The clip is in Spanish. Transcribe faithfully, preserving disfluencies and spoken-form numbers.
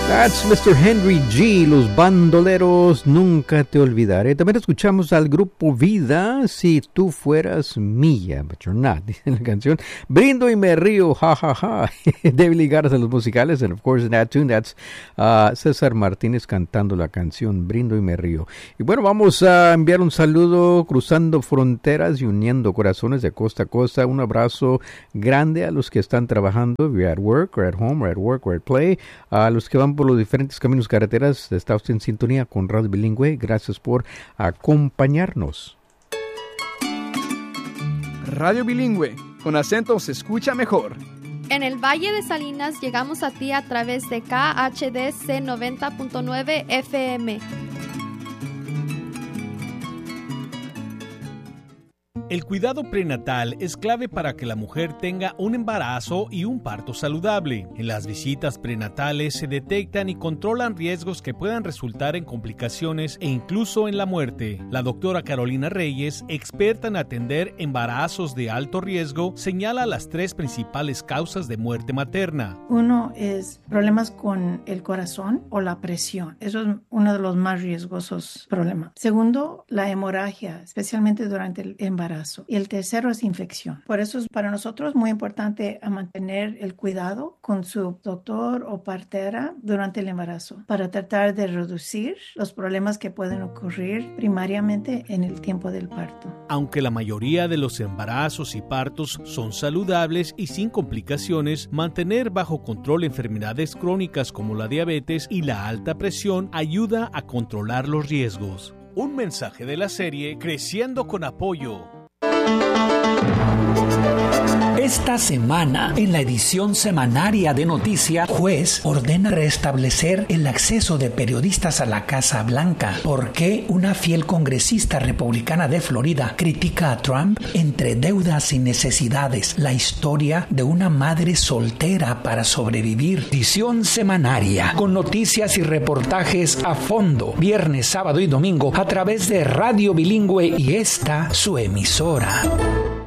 That's mister Henry G, Los Bandoleros, Nunca Te Olvidaré. También escuchamos al grupo Vida, Si Tú Fueras Mía, but you're not, dice la canción. Brindo y me río, ja, ja, ja. Debe ligarse a los musicales, and of course in that tune, that's uh, César Martínez cantando la canción Brindo y me río. Y bueno, vamos a enviar un saludo cruzando fronteras y uniendo corazones de costa a costa. Un abrazo grande a los que están trabajando, be at work or at home or at work or at play, a los que van por los diferentes caminos, carreteras. Está usted en sintonía con Radio Bilingüe. Gracias por acompañarnos. Radio Bilingüe, con acento se escucha mejor. En el Valle de Salinas llegamos a ti a través de K H D C noventa punto nueve F M. El cuidado prenatal es clave para que la mujer tenga un embarazo y un parto saludable. En las visitas prenatales se detectan y controlan riesgos que puedan resultar en complicaciones e incluso en la muerte. La doctora Carolina Reyes, experta en atender embarazos de alto riesgo, señala las tres principales causas de muerte materna. Uno es problemas con el corazón o la presión. Eso es uno de los más riesgosos problemas. Segundo, la hemorragia, especialmente durante el embarazo. Y el tercero es infección. Por eso es para nosotros muy importante mantener el cuidado con su doctor o partera durante el embarazo para tratar de reducir los problemas que pueden ocurrir primariamente en el tiempo del parto. Aunque la mayoría de los embarazos y partos son saludables y sin complicaciones, mantener bajo control enfermedades crónicas como la diabetes y la alta presión ayuda a controlar los riesgos. Un mensaje de la serie Creciendo con Apoyo. Esta semana, en la edición semanaria de Noticias, juez ordena restablecer el acceso de periodistas a la Casa Blanca. ¿Por qué una fiel congresista republicana de Florida critica a Trump? Entre deudas y necesidades, la historia de una madre soltera para sobrevivir. Edición semanaria, con noticias y reportajes a fondo, viernes, sábado y domingo, a través de Radio Bilingüe y esta, su emisora.